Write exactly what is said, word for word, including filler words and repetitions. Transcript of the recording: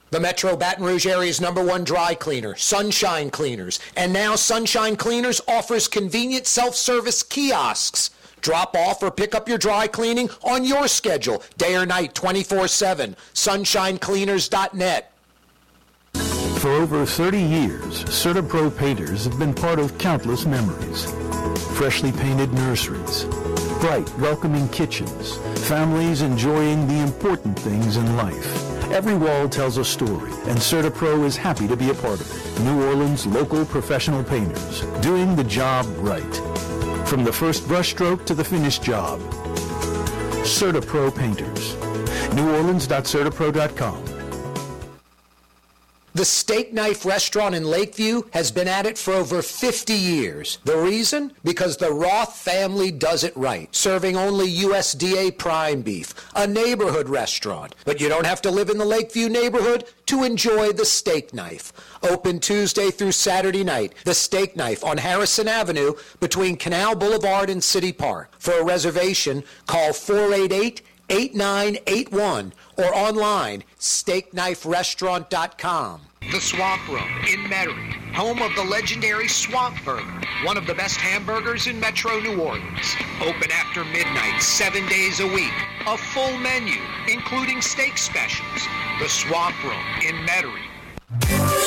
The Metro Baton Rouge area's number one dry cleaner, Sunshine Cleaners. And now Sunshine Cleaners offers convenient self-service kiosks. Drop off or pick up your dry cleaning on your schedule, day or night, twenty-four seven. sunshine cleaners dot net. For over thirty years, CertaPro painters have been part of countless memories. Freshly painted nurseries, bright, welcoming kitchens, families enjoying the important things in life. Every wall tells a story, and CertaPro is happy to be a part of it. New Orleans' local professional painters, doing the job right. From the first brushstroke to the finished job. CertaPro Painters. new orleans dot certaapro dot com. The Steak Knife restaurant in Lakeview has been at it for over fifty years. The reason? Because the Roth family does it right, serving only U S D A prime beef, a neighborhood restaurant. But you don't have to live in the Lakeview neighborhood to enjoy the Steak Knife. Open Tuesday through Saturday night, the Steak Knife on Harrison Avenue between Canal Boulevard and City Park. For a reservation, call four eight eight, eight nine eight one or online, steak knife restaurant dot com. The Swamp Room in Metairie, home of the legendary Swamp Burger, one of the best hamburgers in Metro New Orleans. Open after midnight, seven days a week. A full menu, including steak specials. The Swamp Room in Metairie.